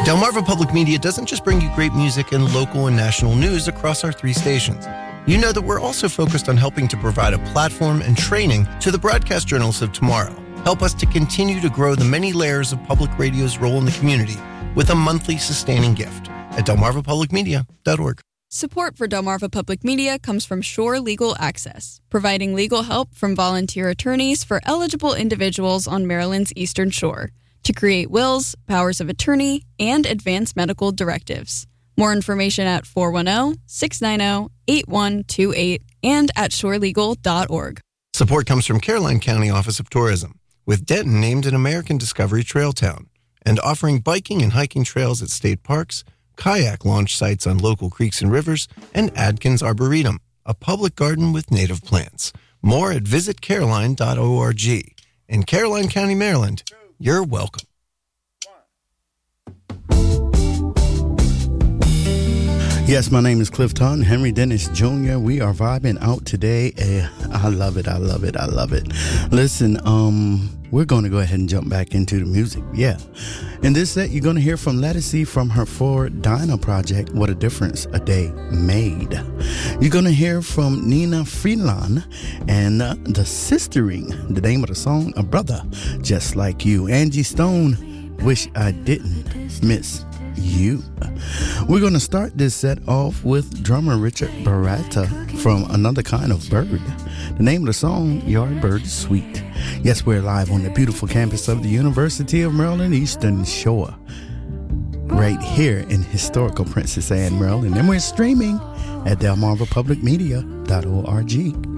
Delmarva Public Media doesn't just bring you great music and local and national news across our 3 stations. You know that we're also focused on helping to provide a platform and training to the broadcast journalists of tomorrow. Help us to continue to grow the many layers of public radio's role in the community with a monthly sustaining gift at delmarvapublicmedia.org. Support for Delmarva Public Media comes from Shore Legal Access, providing legal help from volunteer attorneys for eligible individuals on Maryland's Eastern Shore to create wills, powers of attorney, and advance medical directives. More information at 410-690-8128 and at shorelegal.org. Support comes from Caroline County Office of Tourism, with Denton named an American Discovery Trail Town, and offering biking and hiking trails at state parks, kayak launch sites on local creeks and rivers, and Adkins Arboretum, a public garden with native plants. More at visitcaroline.org. In Caroline County, Maryland, you're welcome. Yes, my name is Cliff Taunton, Henry Dennis Jr. We are vibing out today. I love it. I love it. I love it. Listen, we're going to go ahead and jump back into the music. Yeah. In this set, you're going to hear from Ledisi from her Ford Dyna project, What a Difference a Day Made. You're going to hear from Nina Freeland and The Sistering, the name of the song, A Brother Just Like You. Angie Stone, Wish I Didn't Miss You. We're going to start this set off with drummer Richard Barata from Another Kind of Bird. The name of the song, Yardbird Suite. Yes, we're live on the beautiful campus of the University of Maryland Eastern Shore, right here in historical Princess Anne, Maryland, and we're streaming at delmarvapublicmedia.org.